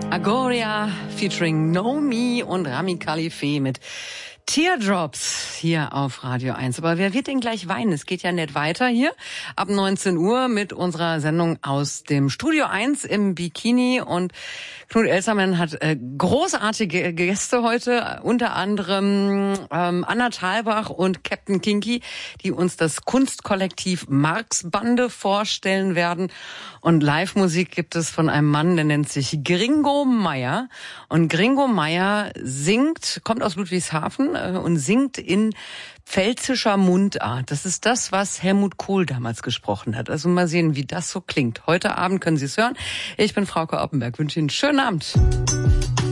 Agoria featuring Know Me und Rami Khalife mit Teardrops hier auf Radio 1. Aber wer wird denn gleich weinen? Es geht ja nicht weiter hier ab 19 Uhr mit unserer Sendung aus dem Studio 1 im Bikini. Und Knut Elstermann hat großartige Gäste heute, unter anderem Anna Thalbach und Captain Kinky, die uns das Kunstkollektiv Marx Bande vorstellen werden. Und Live-Musik gibt es von einem Mann, der nennt sich Gringo Meier. Und Gringo Meier singt, kommt aus Ludwigshafen und singt in pfälzischer Mundart. Das ist das, was Helmut Kohl damals gesprochen hat. Also mal sehen, wie das so klingt. Heute Abend können Sie es hören. Ich bin Frauke Oppenberg. Wünsche Ihnen einen schönen Abend.